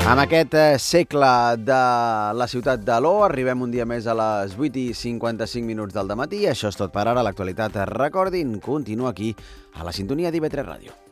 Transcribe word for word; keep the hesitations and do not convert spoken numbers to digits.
Amb aquest eh, segle de la ciutat d'Aló arribem un dia més a les vuit i cinquanta-cinc minuts del dematí. Això és tot per ara. L'actualitat, recordin, continua aquí a la sintonia d'I V tres Ràdio.